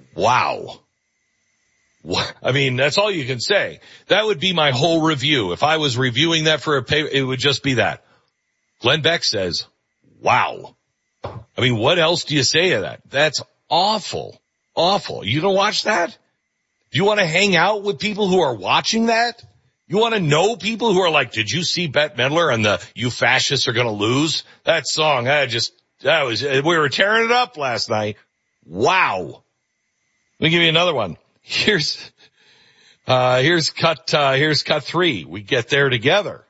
Wow. I mean, that's all you can say. That would be my whole review. If I was reviewing that for a paper, it would just be that. Glenn Beck says, wow. I mean, what else do you say to that? That's awful. Awful. You don't watch that? Do you want to hang out with people who are watching that? You want to know people who are like, did you see Bette Midler and the You Fascists Are Gonna Lose? That song, we were tearing it up last night. Wow. Let me give you another one. Here's cut 3. We get there together.